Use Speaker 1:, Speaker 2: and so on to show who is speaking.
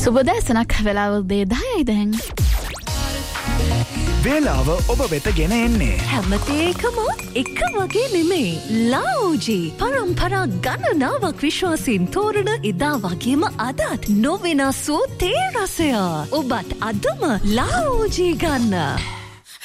Speaker 1: සුබදෑසනක් වෙලාව දේ 10යි දැන්.
Speaker 2: වේලාව ඔබ වෙත ගෙන එන්නේ
Speaker 3: හැමතේකම එක වගේ නෙමෙයි. ලාෝජී පරම්පරා ගණනාවක් විශ්වාසයෙන් තෝරන එදා වගේම අදත් නොවෙනස් වූ තේ රසය. ඔබත් අදම ලාෝජී ගන්න.